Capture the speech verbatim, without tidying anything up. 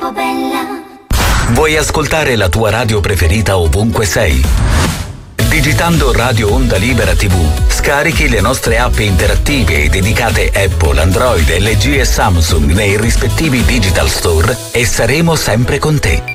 troppo bella. Vuoi ascoltare la tua radio preferita ovunque sei? Digitando Radio Onda Libera tivù, scarichi le nostre app interattive dedicate Apple, Android, L G e Samsung nei rispettivi digital store e saremo sempre con te.